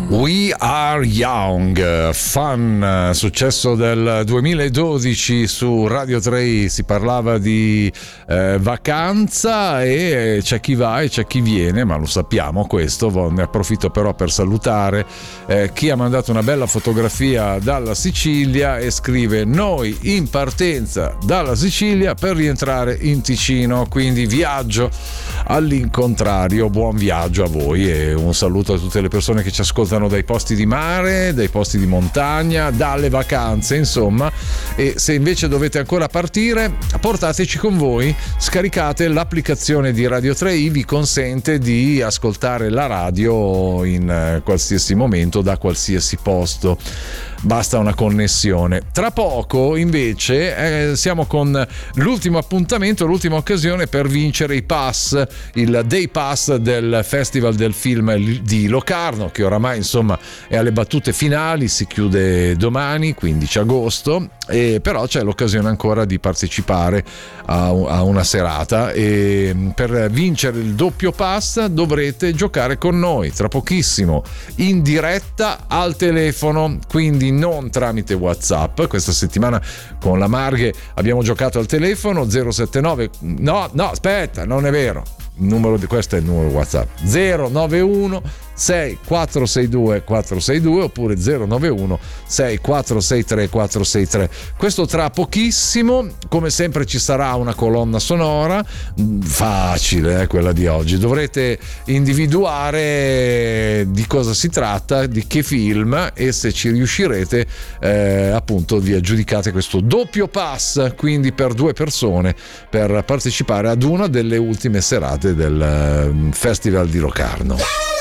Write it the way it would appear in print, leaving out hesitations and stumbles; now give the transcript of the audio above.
We Are Young, Fun, successo del 2012 su Radio 3. Si parlava di vacanza e c'è chi va e c'è chi viene, ma lo sappiamo questo. Ne approfitto però per salutare chi ha mandato una bella fotografia dalla Sicilia e scrive: noi in partenza dalla Sicilia per rientrare in Ticino, quindi viaggio all'incontrario. Buon viaggio a voi e un saluto a tutte le persone che ci ascoltano dai posti di mare, dai posti di montagna, dalle vacanze, insomma. E se invece dovete ancora partire, portateci con voi, scaricate l'applicazione di Radio 3i, vi consente di ascoltare la radio in qualsiasi momento, da qualsiasi posto. Basta una connessione. Tra poco invece siamo con l'ultimo appuntamento, l'ultima occasione per vincere i pass, il day pass del Festival del Film di Locarno, che oramai insomma è alle battute finali, si chiude domani 15 agosto, e però c'è l'occasione ancora di partecipare a una serata, e per vincere il doppio pass dovrete giocare con noi tra pochissimo in diretta al telefono, quindi non tramite WhatsApp. Questa settimana con la Marghe abbiamo giocato al telefono 079, no aspetta, non è vero, questo è il numero WhatsApp, 091 6462 462 oppure 091 6463 463. Questo tra pochissimo. Come sempre ci sarà una colonna sonora facile, quella di oggi. Dovrete individuare di cosa si tratta, di che film, e se ci riuscirete appunto vi aggiudicate questo doppio pass, quindi per 2 persone, per partecipare ad una delle ultime serate del Festival di Locarno.